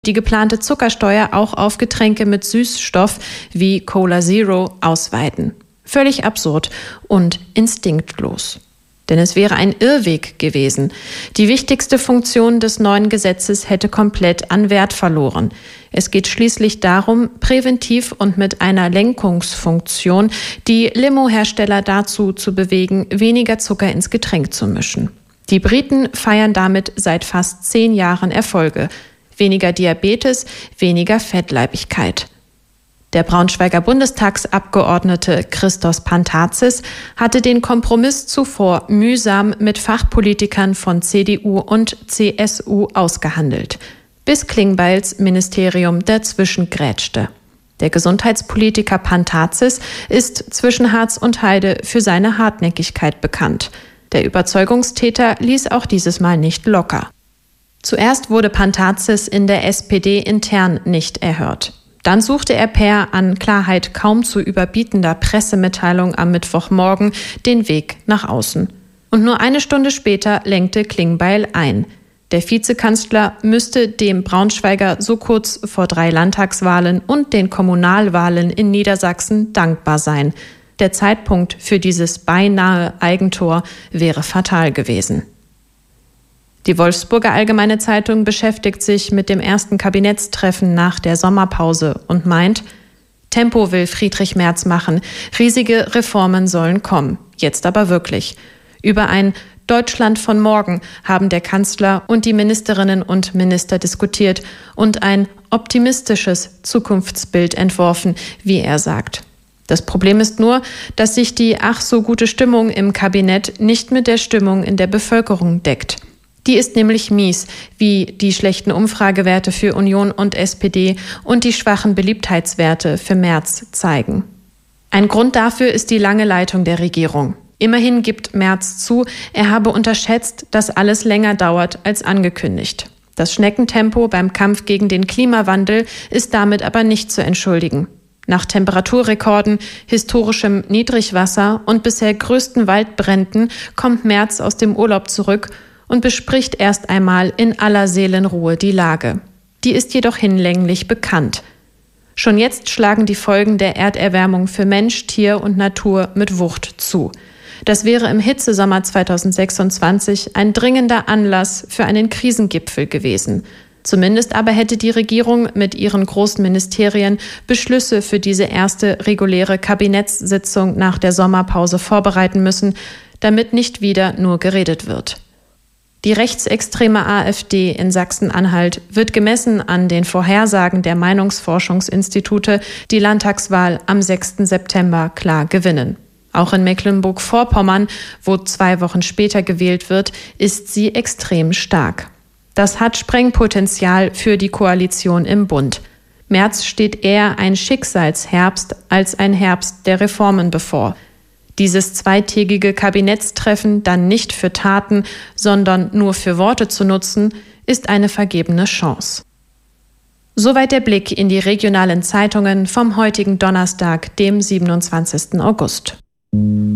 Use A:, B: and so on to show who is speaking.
A: die geplante Zuckersteuer auch auf Getränke mit Süßstoff wie Cola Zero ausweiten. Völlig absurd und instinktlos. Denn es wäre ein Irrweg gewesen. Die wichtigste Funktion des neuen Gesetzes hätte komplett an Wert verloren. Es geht schließlich darum, präventiv und mit einer Lenkungsfunktion die Limo-Hersteller dazu zu bewegen, weniger Zucker ins Getränk zu mischen. Die Briten feiern damit seit fast 10 Jahren Erfolge. Weniger Diabetes, weniger Fettleibigkeit. Der Braunschweiger Bundestagsabgeordnete Christos Pantazis hatte den Kompromiss zuvor mühsam mit Fachpolitikern von CDU und CSU ausgehandelt, bis Klingbeils Ministerium dazwischen grätschte. Der Gesundheitspolitiker Pantazis ist zwischen Harz und Heide für seine Hartnäckigkeit bekannt. Der Überzeugungstäter ließ auch dieses Mal nicht locker. Zuerst wurde Pantazis in der SPD intern nicht erhört. Dann suchte er per an Klarheit kaum zu überbietender Pressemitteilung am Mittwochmorgen den Weg nach außen. Und nur eine Stunde später lenkte Klingbeil ein. Der Vizekanzler müsste dem Braunschweiger so kurz vor 3 Landtagswahlen und den Kommunalwahlen in Niedersachsen dankbar sein. Der Zeitpunkt für dieses beinahe Eigentor wäre fatal gewesen. Die Wolfsburger Allgemeine Zeitung beschäftigt sich mit dem ersten Kabinettstreffen nach der Sommerpause und meint, Tempo will Friedrich Merz machen, riesige Reformen sollen kommen, jetzt aber wirklich. Über ein Deutschland von morgen haben der Kanzler und die Ministerinnen und Minister diskutiert und ein optimistisches Zukunftsbild entworfen, wie er sagt. Das Problem ist nur, dass sich die ach so gute Stimmung im Kabinett nicht mit der Stimmung in der Bevölkerung deckt. Die ist nämlich mies, wie die schlechten Umfragewerte für Union und SPD und die schwachen Beliebtheitswerte für Merz zeigen. Ein Grund dafür ist die lange Leitung der Regierung. Immerhin gibt Merz zu, er habe unterschätzt, dass alles länger dauert als angekündigt. Das Schneckentempo beim Kampf gegen den Klimawandel ist damit aber nicht zu entschuldigen. Nach Temperaturrekorden, historischem Niedrigwasser und bisher größten Waldbränden kommt Merz aus dem Urlaub zurück und bespricht erst einmal in aller Seelenruhe die Lage. Die ist jedoch hinlänglich bekannt. Schon jetzt schlagen die Folgen der Erderwärmung für Mensch, Tier und Natur mit Wucht zu. Das wäre im Hitzesommer 2026 ein dringender Anlass für einen Krisengipfel gewesen. Zumindest aber hätte die Regierung mit ihren großen Ministerien Beschlüsse für diese erste reguläre Kabinettssitzung nach der Sommerpause vorbereiten müssen, damit nicht wieder nur geredet wird. Die rechtsextreme AfD in Sachsen-Anhalt wird gemessen an den Vorhersagen der Meinungsforschungsinstitute die Landtagswahl am 6. September klar gewinnen. Auch in Mecklenburg-Vorpommern, wo 2 Wochen später gewählt wird, ist sie extrem stark. Das hat Sprengpotenzial für die Koalition im Bund. Merz steht eher ein Schicksalsherbst als ein Herbst der Reformen bevor. Dieses zweitägige Kabinettstreffen dann nicht für Taten, sondern nur für Worte zu nutzen, ist eine vergebene Chance. Soweit der Blick in die regionalen Zeitungen vom heutigen Donnerstag, dem 27. August.